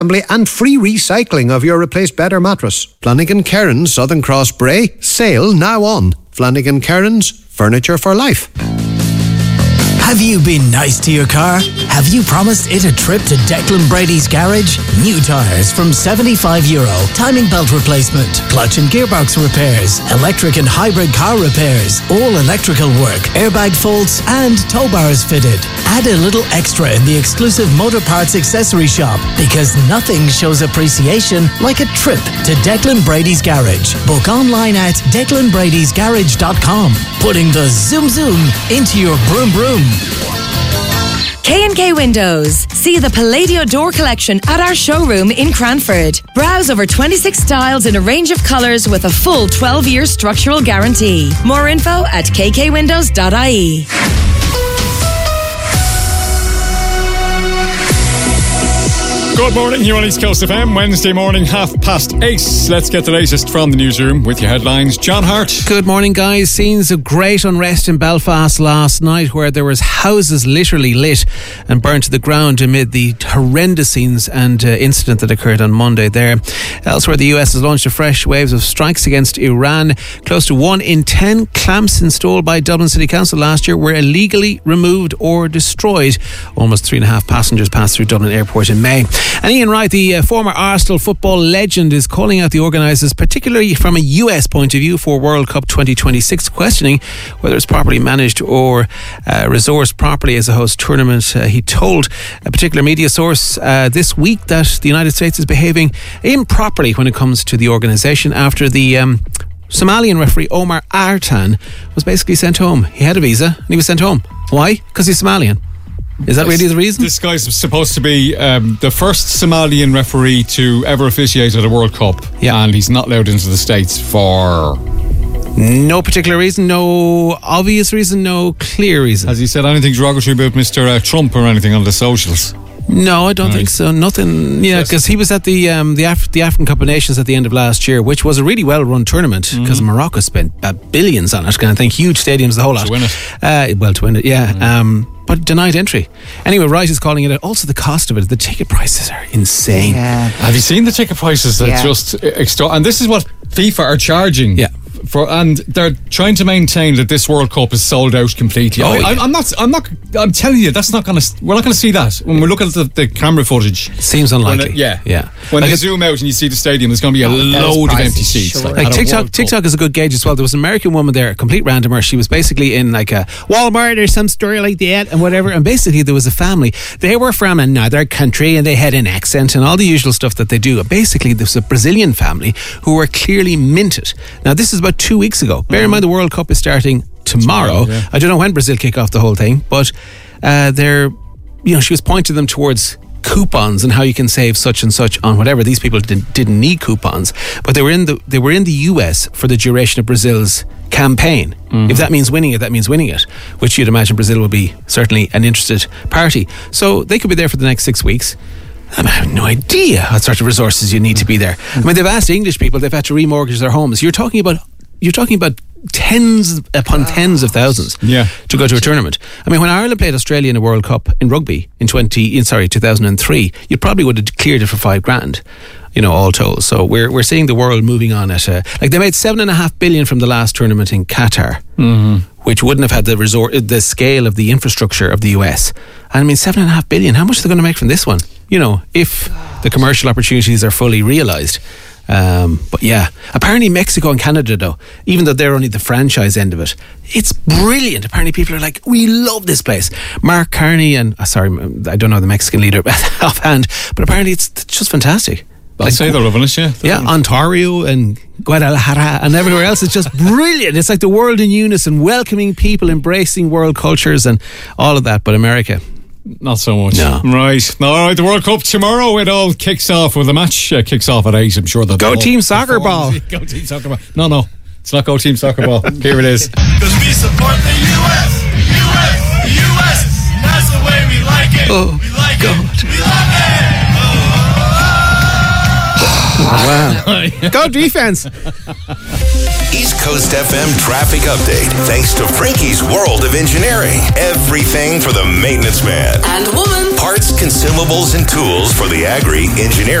and free recycling of your replaced bed or mattress. Flanagan Cairns, Southern Cross Bray, sale now on. Flanagan Cairns, furniture for life. Have you been nice to your car? Have you promised it a trip to Declan Brady's garage? New tyres from €75, timing belt replacement, clutch and gearbox repairs, electric and hybrid car repairs, all electrical work, airbag faults and tow bars fitted. Add a little extra in the exclusive Motor Parts accessory shop, because nothing shows appreciation like a trip to Declan Brady's garage. Book online at declanbradysgarage.com, putting the zoom zoom into your broom broom. K&K Windows. See the Palladio door collection at our showroom in Cranford. Browse over 26 styles in a range of colours with a full 12-year structural guarantee. More info at kkwindows.ie. Good morning, you're on East Coast FM, Wednesday morning, 8:30. Let's get the latest from the newsroom with your headlines. John Hart. Good morning, guys. Scenes of great unrest in Belfast last night, where there was houses literally lit and burnt to the ground amid the horrendous scenes and incident that occurred on Monday there. Elsewhere, the US has launched a fresh waves of strikes against Iran. Close to 1 in 10 clamps installed by Dublin City Council last year were illegally removed or destroyed. Almost 3.5 passengers passed through Dublin Airport in May. And Ian Wright, the former Arsenal football legend, is calling out the organisers, particularly from a US point of view, for World Cup 2026, questioning whether it's properly managed or resourced properly as a host tournament. He told a particular media source this week that the United States is behaving improperly when it comes to the organisation after the Somalian referee Omar Artan was basically sent home. He had a visa and he was sent home. Why? Because he's Somalian. Is that really the reason? This guy's supposed to be the first Somalian referee to ever officiate at a World Cup. Yeah. And he's not allowed into the States for... No particular reason, no obvious reason, no clear reason. Has he said anything derogatory about Mr. Trump or anything on the socials? No, I don't think so. Nothing. Yeah, because he was at the African Cup of Nations at the end of last year, which was a really well-run tournament because Morocco spent billions on it. Kind of thing, huge stadiums, the whole lot. To win it. To win it, yeah. But denied entry. Anyway, Wright is calling it out. Also, the cost of it. The ticket prices are insane. Yeah. Have you seen the ticket prices? That's just and this is what FIFA are charging. Yeah. And they're trying to maintain that this World Cup is sold out completely. I'm telling you, that's not going to. We're not going to see that when we look at the camera footage. Seems unlikely. When they zoom out and you see the stadium, there's going to be a load of empty seats. Sure. Like TikTok is a good gauge as well. There was an American woman there, a complete randomer. She was basically in like a Walmart or some store like that and whatever. And basically there was a family. They were from another country and they had an accent and all the usual stuff that they do. And basically there was a Brazilian family who were clearly minted. Now this is about 2 weeks ago. Bear in mind the World Cup is starting tomorrow. Yeah. I don't know when Brazil kick off the whole thing, but she was pointing them towards coupons and how you can save such and such on whatever. These people didn't need coupons, but they were in the US for the duration of Brazil's campaign. If that means winning it, that means winning it, which you'd imagine Brazil will be certainly an interested party. So they could be there for the next 6 weeks. I have no idea what sort of resources you need to be there. I mean, they've asked English people, they've had to remortgage their homes. You're talking about tens upon tens of thousands to go to a tournament. I mean, when Ireland played Australia in a World Cup in rugby in 2003, you probably would have cleared it for $5,000, all told. So we're seeing the world moving on at they made $7.5 billion from the last tournament in Qatar, which wouldn't have had the scale of the infrastructure of the US. And I mean, $7.5 billion. How much are they going to make from this one? If the commercial opportunities are fully realised. But yeah, apparently Mexico and Canada, though, even though they're only the franchise end of it, it's brilliant. Apparently people are like, we love this place. Mark Carney and I don't know the Mexican leader offhand, but apparently it's just fantastic. I'd say they're loving it, yeah. Ontario and Guadalajara and everywhere else, it's just brilliant. It's like the world in unison, welcoming people, embracing world cultures and all of that. But America, not so much. No. Right. All right, the World Cup tomorrow, it all kicks off with a match. Kicks off at 8. I'm sure that Go Team Soccer Ball. Go Team Soccer Ball. No, it's not Go Team Soccer Ball. Here it is. Because we support the US. That's the way we like it. Oh, we like God. it. We love it. Wow. Go defense. East Coast FM traffic update. Thanks to Frankie's World of Engineering. Everything for the maintenance man. And woman. Parts, consumables, and tools for the agri-engineering